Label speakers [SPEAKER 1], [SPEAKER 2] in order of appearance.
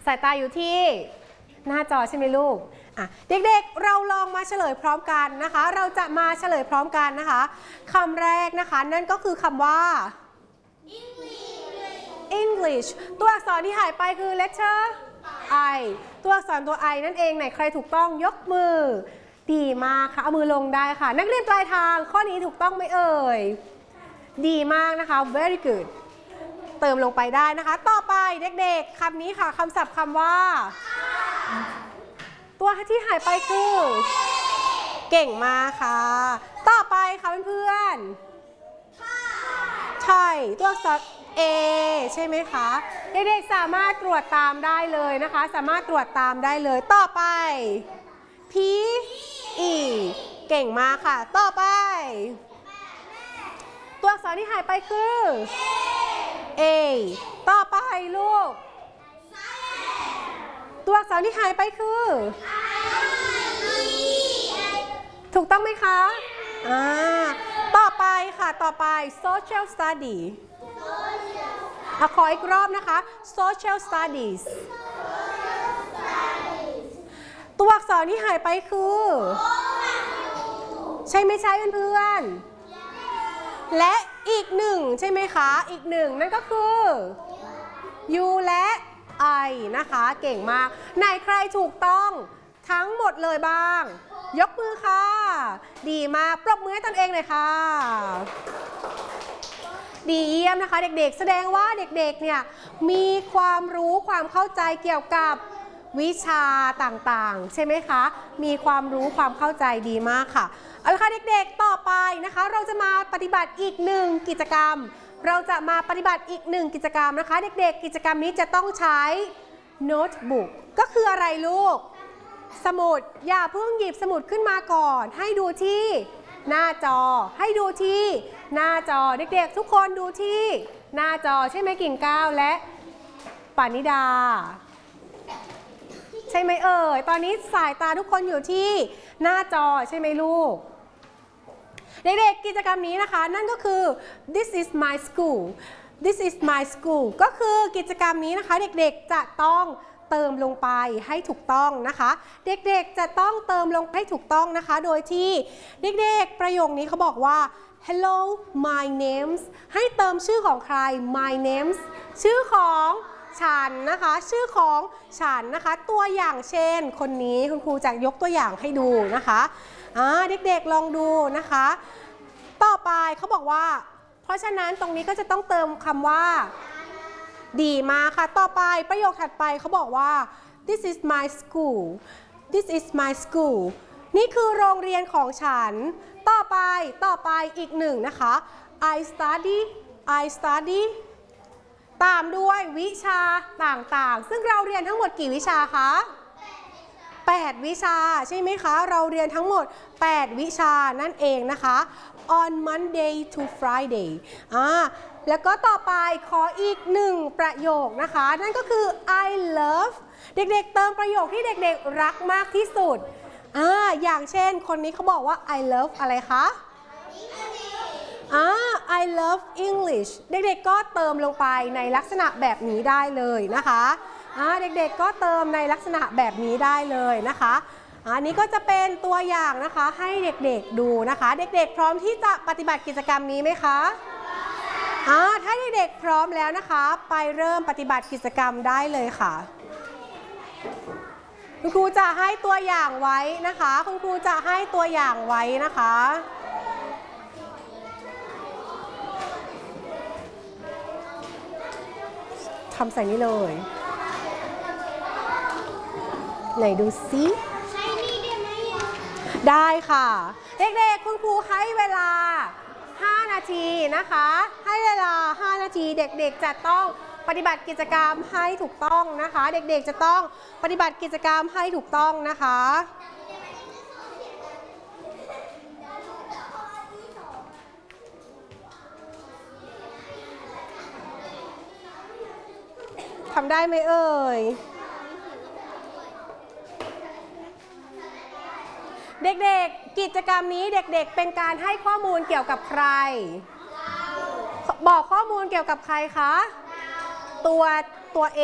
[SPEAKER 1] สายตาอยู่ที่หน้าจอใช่ไหมลูกเด็กๆเราลองมาเฉลยพร้อมกันนะคะเราจะมาเฉลยพร้อมกันนะคะคำแรกนะคะนั่นก็คือคำว่า English ตัวอักษรที่หายไปคือ letter I ตัวอักษรตัว I นั่นเองไหนใครถูกต้องยกมือดีมากค่ะเอามือลงได้ค่ะนักเรียนปลายทางข้อนี้ถูกต้องไหมเอ่ยดีมากนะคะ very good เติมลงไปได้นะคะต่อไปเด็กๆคำนี้ค่ะคำศัพท์คำว่าตัวที่หายไปคือเก่งมากค่ะต่อไปค่ะเพื่อนๆใช่ตัวอักษร A ใช่ไหมคะเด็กๆสามารถตรวจตามได้เลยนะคะสามารถตรวจตามได้เลยต่อไป P E เก่งมากค่ะต่อไปตัวอักษรที่หายไปคือ A ต่อไปลูกตัวอักษรที่หายไปคือถูกต้องไหมคะต่อไปค่ะต่อไป social study ขออีกรอบนะคะ social studies ตัวอักษรที่หายไปคือใช่ไม่ใช่เพื่อนๆและอีกหนึ่งใช่ไหมคะอีกหนึ่งนั่นก็คือ you และ I นะคะเก่งมากไหนใครถูกต้องทั้งหมดเลยบ้างยกมือค่ะดีมากปรบมือให้ตนเองเลยค่ะดีเยี่ยมนะคะเด็กๆแสดงว่าเด็กๆเนี่ยมีความรู้ความเข้าใจเกี่ยวกับวิชาต่างๆใช่ไหมคะมีความรู้ความเข้าใจดีมากค่ะเอาละค่ะเด็กๆต่อไปนะคะเราจะมาปฏิบัติอีกหนึ่งกิจกรรมเราจะมาปฏิบัติอีกหนึ่งกิจกรรมนะคะเด็กๆกิจกรรมนี้จะต้องใช้โน้ตบุ๊กก็คืออะไรลูกสมุดอย่าเพิ่งหยิบสมุดขึ้นมาก่อนให้ดูที่หน้าจอให้ดูที่หน้าจอเด็กๆทุกคนดูที่หน้าจอใช่ไหมกิ่งก้าวและปานิดาใช่ไหมเอ่ยตอนนี้สายตาทุกคนอยู่ที่หน้าจอใช่ไหมลูกเด็กๆกิจกรรมนี้นะคะนั่นก็คือ this is my school this is my school ก็คือกิจกรรมนี้นะคะเด็กๆจะต้องเติมลงไปให้ถูกต้องนะคะเด็กๆจะต้องเติมลงให้ถูกต้องนะคะโดยที่เด็กๆประโยคนี้เขาบอกว่า hello my names ให้เติมชื่อของใคร my names ชื่อของฉันนะคะชื่อของฉันนะคะตัวอย่างเช่นคนนี้คุณครูจะยกตัวอย่างให้ดูนะคะเด็กๆลองดูนะคะต่อไปเขาบอกว่าเพราะฉะนั้นตรงนี้ก็จะต้องเติมคำว่าดีมาค่ะต่อไปประโยคถัดไปเขาบอกว่า this is my school this is my school นี่คือโรงเรียนของฉันต่อไปอีกหนึ่งนะคะ I study ตามด้วยวิชาต่างๆซึ่งเราเรียนทั้งหมดกี่วิชาคะ8วิชาใช่ไหมคะเราเรียนทั้งหมด8วิชานั่นเองนะคะ on Monday to Friday แล้วก็ต่อไปขออีกหนึ่งประโยคนะคะนั่นก็คือ I love เด็กๆเติมประโยคที่เด็กๆรักมากที่สุดอย่างเช่นคนนี้เขาบอกว่า I love อะไรคะI love English เด็กๆก็เติมลงไปในลักษณะแบบนี้ได้เลยนะคะเด็กๆก็เติมในลักษณะแบบนี้ได้เลยนะคะอันนี้ก็จะเป็นตัวอย่างนะคะให้เด็กๆดูนะคะเด็กๆพร้อมที่จะปฏิบัติกิจกรรมนี้ไหมคะถ้าเด็กๆพร้อมแล้วนะคะไปเริ่มปฏิบัติกิจกรรมได้เลยค่ะคุณครูจะให้ตัวอย่างไว้นะคะคุณครูจะให้ตัวอย่างไว้นะคะทำใส่นี้เลยไหนดูซิได้ค่ะเด็กๆคุณครูให้เวลา5นาทีนะคะให้เวลา5นาทีเด็กๆจะต้องปฏิบัติกิจกรรมให้ถูกต้องนะคะเด็กๆจะต้องปฏิบัติกิจกรรมให้ถูกต้องนะคะทำได้ไหมเอ่ยเด็กๆกิจกรรมนี้เด็กๆเป็นการให้ข้อมูลเกี่ยวกับใครบอกข้อมูลเกี่ยวกับใครคะตัวเอง